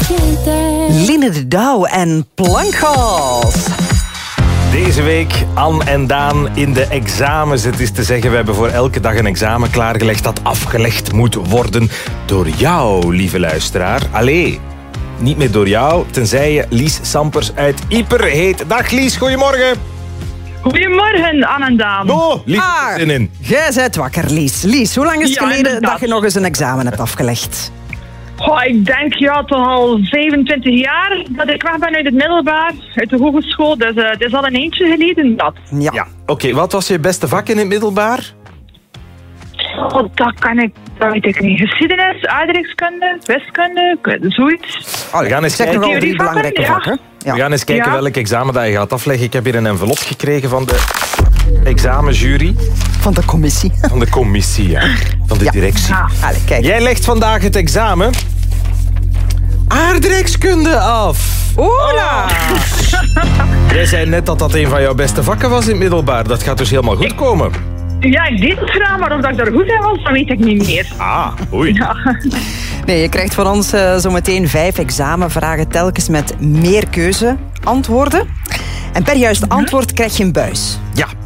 Line de Douw en Plankgas. Deze week Anne en Daan in de examens. Het is te zeggen, we hebben voor elke dag een examen klaargelegd dat afgelegd moet worden door jou, lieve luisteraar. Allee, niet meer door jou, tenzij je Lies Sampers uit Ieper heet. Dag Lies, goedemorgen. Goedemorgen, Anne en Daan. Oh, Lies, zin in. Jij bent wakker, Lies. Lies, hoe lang is het geleden inderdaad. dat je nog eens een examen hebt afgelegd? Ik denk toch al 25 jaar dat ik weg ben uit het middelbaar, uit de hogeschool. Dus het is al een eentje geleden dat. Ja, oké, wat was je beste vak in het middelbaar? Dat weet ik niet. Geschiedenis, aardrijkskunde, wiskunde, zoiets. We gaan eens Zeg kijken, nogal 3 theorievakken, belangrijke ja. vakken. Ja. we gaan eens kijken Ja. welk examen dat je gaat afleggen. Ik heb hier een envelop gekregen van de examenjury. Van de commissie. Van de commissie, ja. Van de Ja. directie. Allee, kijk. Jij legt vandaag het examen aardrijkskunde af. Oela! Jij zei net dat dat een van jouw beste vakken was in het middelbaar. Dat gaat dus helemaal goed komen. Ja, ik deed het graag, maar of dat ik daar goed in was, dat weet ik niet meer. Ah, oei. Ja. Nee, je krijgt van ons zometeen 5 examenvragen telkens met meer keuze antwoorden. En per juist antwoord krijg je een buis. Ja,